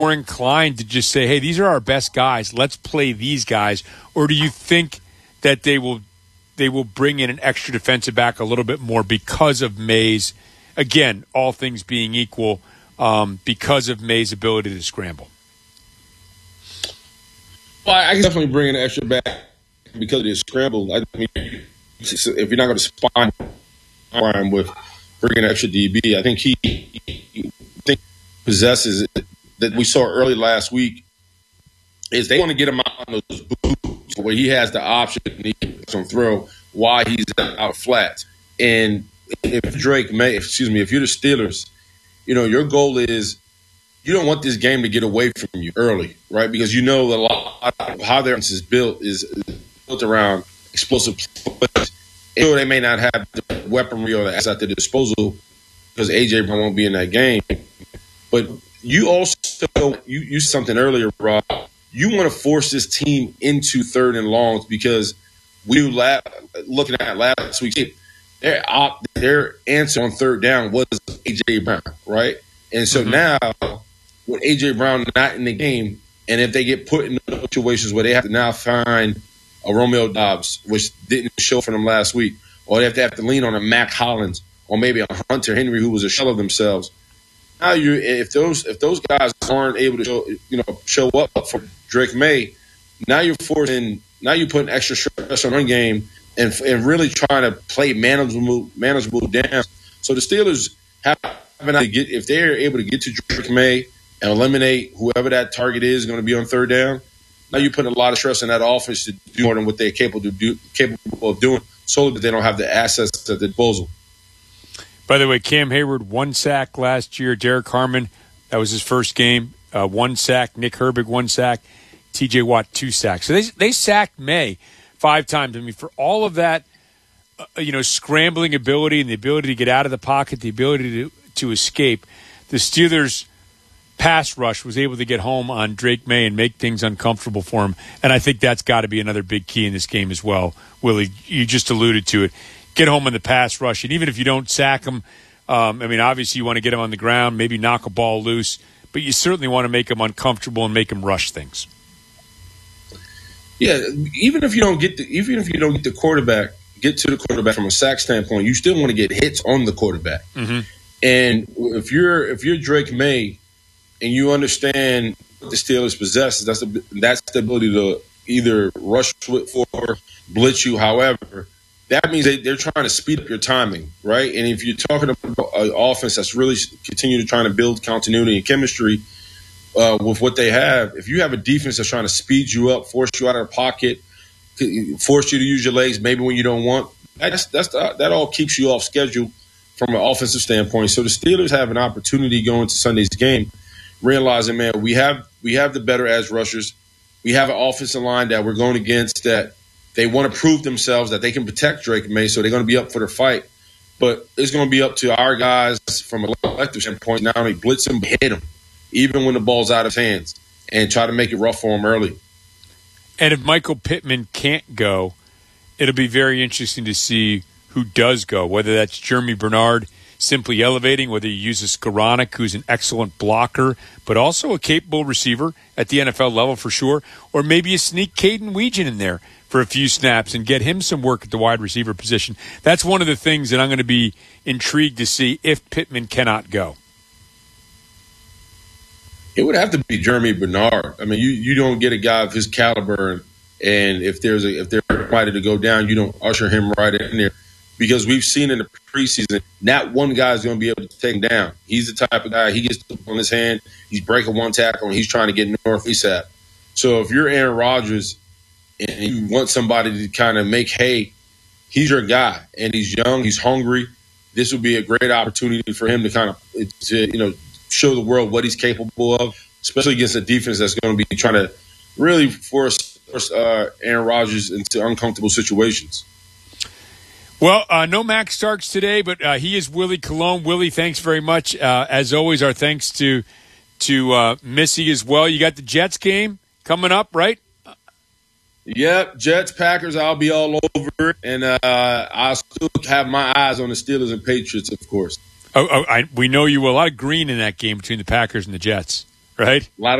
more inclined to just say, hey, these are our best guys. Let's play these guys? Or do you think that they will bring in an extra defensive back a little bit more because of Maye's, again, all things being equal, because of Maye's ability to scramble? Well, I can definitely bring in an extra back because of the scramble. I mean, if you're not going to spine him with bringing an extra DB, I think he possesses it that we saw early last week is they want to get him out on those boots where he has the option to throw while he's out flat. And if if you're the Steelers, your goal is you don't want this game to get away from you early, right? Because a lot of how their offense is built around explosive plays. They may not have the weaponry or the assets at their disposal because A.J. Brown won't be in that game. But you also you something earlier, Rob. You want to force this team into third and longs because looking at last week, their answer on third down was A.J. Brown, right? And so now with A.J. Brown not in the game, and if they get put in situations where they have to now find a Romeo Doubs, which didn't show for them last week, or they have to lean on a Mac Hollins or maybe a Hunter Henry who was a shell of themselves. Now if those guys aren't able to show up for Drake Maye, now you're putting extra stress on the run game and really trying to play manageable down. So the Steelers if they're able to get to Drake Maye and eliminate whoever that target is going to be on third down, now you're putting a lot of stress on that offense to do more than what they're capable of doing, solely that they don't have the assets at their disposal. By the way, Cam Hayward, 1 sack last year. Derek Harmon, that was his first game, 1 sack. Nick Herbig, 1 sack. T.J. Watt, 2 sacks. So they sacked Maye 5 times. I mean, for all of that, scrambling ability and the ability to get out of the pocket, the ability to escape, the Steelers' pass rush was able to get home on Drake Maye and make things uncomfortable for him. And I think that's got to be another big key in this game as well. Willie, you just alluded to it. Get home in the pass rush. And even if you don't sack him, obviously you want to get him on the ground, maybe knock a ball loose, but you certainly want to make him uncomfortable and make him rush things. Yeah, even if you don't get the quarterback, get to the quarterback from a sack standpoint, you still want to get hits on the quarterback. Mm-hmm. And if you're Drake Maye and you understand what the Steelers possess, that's the ability to either rush for, blitz you, however. That means they're trying to speed up your timing, right? And if you're talking about an offense that's really continue to trying to build continuity and chemistry with what they have, if you have a defense that's trying to speed you up, force you out of the pocket, force you to use your legs maybe when you don't want, that all keeps you off schedule from an offensive standpoint. So the Steelers have an opportunity going to Sunday's game, realizing, man, we have the better edge rushers. We have an offensive line that we're going against that they want to prove themselves that they can protect Drake Maye, so they're going to be up for the fight. But it's going to be up to our guys from a collective standpoint, not only blitz him, but hit him, even when the ball's out of hands, and try to make it rough for him early. And if Michael Pittman can't go, it'll be very interesting to see who does go, whether that's Jeremy Bernard simply elevating, whether you use a Skoranek, who's an excellent blocker, but also a capable receiver at the NFL level for sure, or maybe you sneak Caden Weegan in there for a few snaps and get him some work at the wide receiver position. That's one of the things that I'm going to be intrigued to see if Pittman cannot go. It would have to be Jeremy Bernard. I mean, you don't get a guy of his caliber, and if they're invited to go down, you don't usher him right in there. Because we've seen in the preseason, not one guy is going to be able to take him down. He's the type of guy, he gets on his hand, he's breaking one tackle, and he's trying to get north ASAP. So if you're Aaron Rodgers and you want somebody to kind of make hay, he's your guy, and he's young, he's hungry. This would be a great opportunity for him to kind of show the world what he's capable of, especially against a defense that's going to be trying to really force Aaron Rodgers into uncomfortable situations. Well, no Max Starks today, but he is Willie Colon. Willie, thanks very much. As always, our thanks to Missy as well. You got the Jets game coming up, right? Yep, Jets, Packers, I'll be all over it. And I'll still have my eyes on the Steelers and Patriots, of course. We know you will. A lot of green in that game between the Packers and the Jets. right? A lot